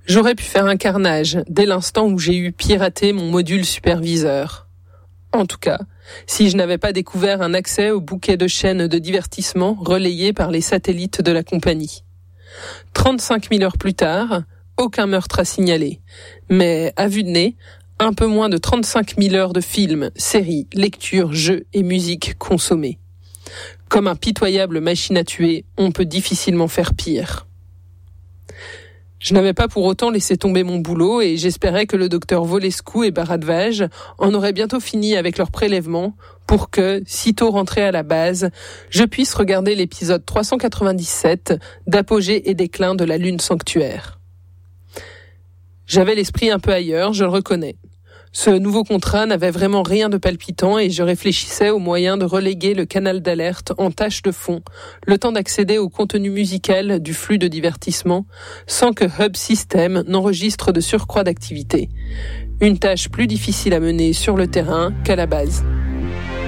J'aurais pu faire un carnage dès l'instant où j'ai eu piraté mon module superviseur. En tout cas, si je n'avais pas découvert un accès au bouquet de chaînes de divertissement relayées par les satellites de la compagnie. 35 000 heures plus tard, aucun meurtre à signaler. Mais à vue de nez, un peu moins de 35 000 heures de films, séries, lectures, jeux et musique consommés. Comme un pitoyable machine à tuer, on peut difficilement faire pire. Je n'avais pas pour autant laissé tomber mon boulot et j'espérais que le docteur Volescu et Baradvaj en auraient bientôt fini avec leur prélèvement pour que, sitôt rentré à la base, je puisse regarder l'épisode 397 d'Apogée et déclin de la Lune sanctuaire. J'avais l'esprit un peu ailleurs, je le reconnais. Ce nouveau contrat n'avait vraiment rien de palpitant et je réfléchissais aux moyens de reléguer le canal d'alerte en tâche de fond, le temps d'accéder au contenu musical du flux de divertissement sans que Hub System n'enregistre de surcroît d'activité. Une tâche plus difficile à mener sur le terrain qu'à la base.